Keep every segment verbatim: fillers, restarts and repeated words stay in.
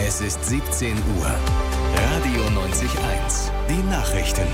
Es ist siebzehn Uhr. Radio neunzig eins. Die Nachrichten.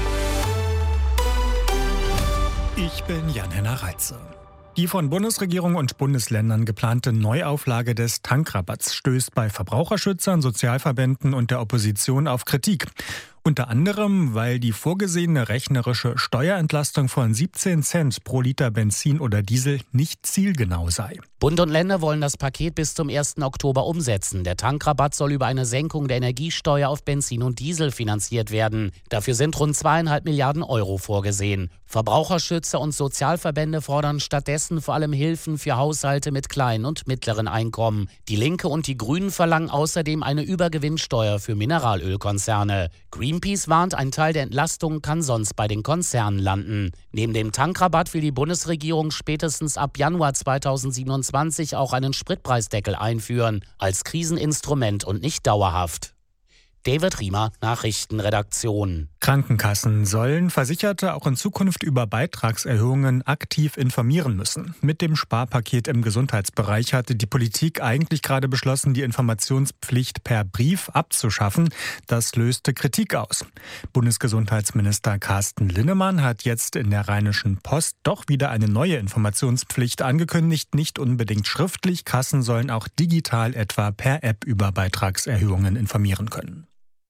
Ich bin Jan-Henner Reitze. Die von Bundesregierung und Bundesländern geplante Neuauflage des Tankrabatts stößt bei Verbraucherschützern, Sozialverbänden und der Opposition auf Kritik. Unter anderem, weil die vorgesehene rechnerische Steuerentlastung von siebzehn Cent pro Liter Benzin oder Diesel nicht zielgenau sei. Bund und Länder wollen das Paket bis zum ersten Oktober umsetzen. Der Tankrabatt soll über eine Senkung der Energiesteuer auf Benzin und Diesel finanziert werden. Dafür sind rund zweieinhalb Milliarden Euro vorgesehen. Verbraucherschützer und Sozialverbände fordern stattdessen vor allem Hilfen für Haushalte mit kleinen und mittleren Einkommen. Die Linke und die Grünen verlangen außerdem eine Übergewinnsteuer für Mineralölkonzerne. Greenpeace warnt, ein Teil der Entlastung kann sonst bei den Konzernen landen. Neben dem Tankrabatt will die Bundesregierung spätestens ab Januar zweitausendsiebenundzwanzig auch einen Spritpreisdeckel einführen, als Kriseninstrument und nicht dauerhaft. David Riemer, Nachrichtenredaktion. Krankenkassen sollen Versicherte auch in Zukunft über Beitragserhöhungen aktiv informieren müssen. Mit dem Sparpaket im Gesundheitsbereich hatte die Politik eigentlich gerade beschlossen, die Informationspflicht per Brief abzuschaffen. Das löste Kritik aus. Bundesgesundheitsminister Carsten Linnemann hat jetzt in der Rheinischen Post doch wieder eine neue Informationspflicht angekündigt, nicht unbedingt schriftlich. Kassen sollen auch digital etwa per App über Beitragserhöhungen informieren können.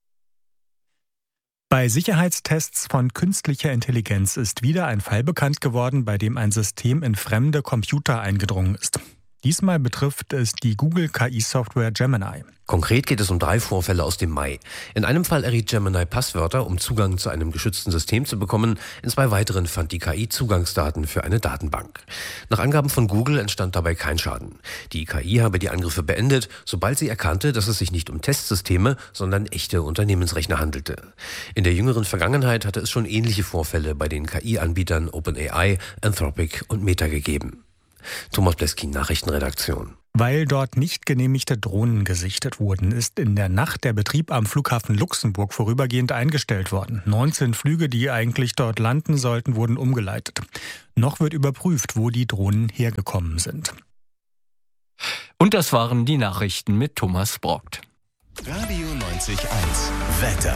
Bei Sicherheitstests von künstlicher Intelligenz ist wieder ein Fall bekannt geworden, bei dem ein System in fremde Computer eingedrungen ist. Diesmal betrifft es die Google-K I-Software Gemini. Konkret geht es um drei Vorfälle aus dem Mai. In einem Fall erriet Gemini Passwörter, um Zugang zu einem geschützten System zu bekommen. In zwei weiteren fand die K I Zugangsdaten für eine Datenbank. Nach Angaben von Google entstand dabei kein Schaden. Die K I habe die Angriffe beendet, sobald sie erkannte, dass es sich nicht um Testsysteme, sondern echte Unternehmensrechner handelte. In der jüngeren Vergangenheit hatte es schon ähnliche Vorfälle bei den K I-Anbietern OpenAI, Anthropic und Meta gegeben. Thomas Bleskin, Nachrichtenredaktion. Weil dort nicht genehmigte Drohnen gesichtet wurden, ist in der Nacht der Betrieb am Flughafen Luxemburg vorübergehend eingestellt worden. neunzehn Flüge, die eigentlich dort landen sollten, wurden umgeleitet. Noch wird überprüft, wo die Drohnen hergekommen sind. Und das waren die Nachrichten mit Thomas Brockt. Radio neunzig eins. Wetter.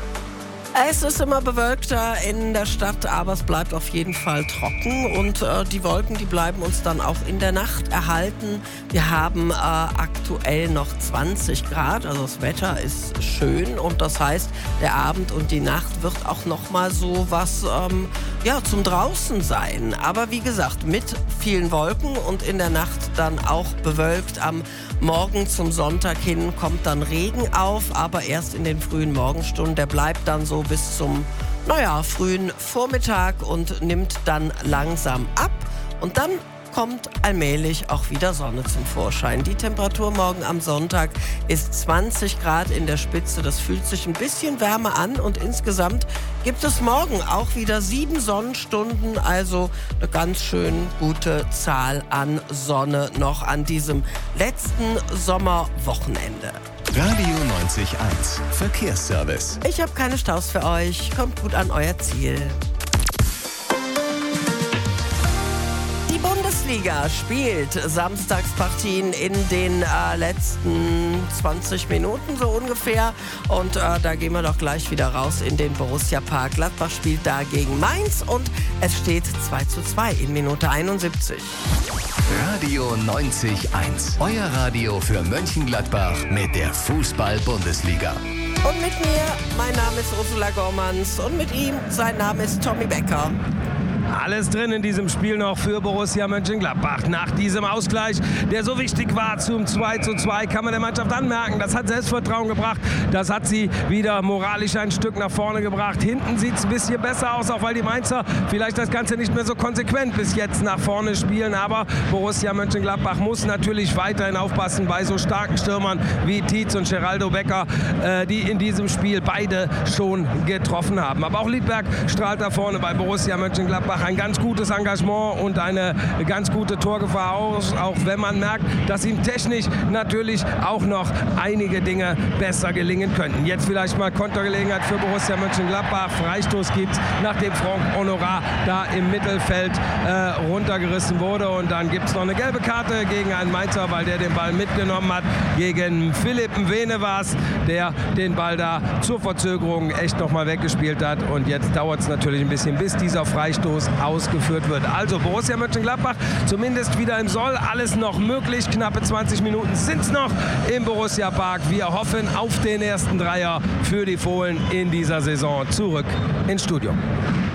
Es ist immer bewölkter in der Stadt, aber es bleibt auf jeden Fall trocken und äh, die Wolken, die bleiben uns dann auch in der Nacht erhalten. Wir haben äh, aktuell noch zwanzig Grad, also das Wetter ist schön und das heißt, der Abend und die Nacht wird auch noch mal so was ähm, ja, zum Draußen sein. Aber wie gesagt, mit vielen Wolken und in der Nacht dann auch bewölkt. Am Morgen zum Sonntag hin kommt dann Regen auf, aber erst in den frühen Morgenstunden. Der bleibt dann so bis zum, naja, frühen Vormittag und nimmt dann langsam ab. Und dann kommt allmählich auch wieder Sonne zum Vorschein. Die Temperatur morgen am Sonntag ist zwanzig Grad in der Spitze. Das fühlt sich ein bisschen wärmer an und insgesamt gibt es morgen auch wieder sieben Sonnenstunden. Also eine ganz schön gute Zahl an Sonne noch an diesem letzten Sommerwochenende. Radio neunzig eins. Verkehrsservice. Ich habe keine Staus für euch. Kommt gut an euer Ziel. Die Bundesliga spielt Samstagspartien in den äh, letzten zwanzig Minuten so ungefähr. Und äh, da gehen wir doch gleich wieder raus in den Borussia Park. Gladbach spielt da gegen Mainz und es steht zwei zu zwei in Minute einundsiebzig. Radio neunzig eins. Euer Radio für Mönchengladbach mit der Fußball-Bundesliga. Und mit mir, mein Name ist Ursula Gormanns und mit ihm, sein Name ist Tommy Becker. Alles drin in diesem Spiel noch für Borussia Mönchengladbach. Nach diesem Ausgleich, der so wichtig war zum zwei zu zwei, kann man der Mannschaft anmerken. Das hat Selbstvertrauen gebracht. Das hat sie wieder moralisch ein Stück nach vorne gebracht. Hinten sieht es ein bisschen besser aus, auch weil die Mainzer vielleicht das Ganze nicht mehr so konsequent bis jetzt nach vorne spielen. Aber Borussia Mönchengladbach muss natürlich weiterhin aufpassen bei so starken Stürmern wie Tietz und Geraldo Becker, äh, die in diesem Spiel beide schon getroffen haben. Aber auch Liedberg strahlt da vorne bei Borussia Mönchengladbach ein ganz gutes Engagement und eine ganz gute Torgefahr aus, auch wenn man merkt, dass ihm technisch natürlich auch noch einige Dinge besser gelingen könnten. Jetzt vielleicht mal Kontergelegenheit für Borussia Mönchengladbach. Freistoß gibt es, nachdem Franck Honorat da im Mittelfeld äh, runtergerissen wurde. Und dann gibt es noch eine gelbe Karte gegen einen Mainzer, weil der den Ball mitgenommen hat. Gegen Philipp Mwene war es, der den Ball da zur Verzögerung echt noch mal weggespielt hat. Und jetzt dauert es natürlich ein bisschen, bis dieser Freistoß ausgeführt wird. Also Borussia Mönchengladbach zumindest wieder im Soll. Alles noch möglich. Knappe zwanzig Minuten sind es noch im Borussia Park. Wir hoffen auf den ersten Dreier für die Fohlen in dieser Saison. Zurück ins Studio.